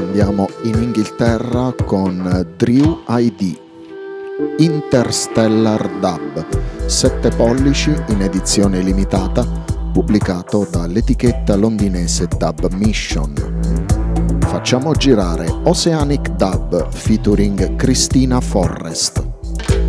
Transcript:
Andiamo in Inghilterra con Drew ID, Interstellar Dub, 7 pollici in edizione limitata, pubblicato dall'etichetta londinese Dub Mission. Facciamo girare Oceanic Dub featuring Christina Forrest.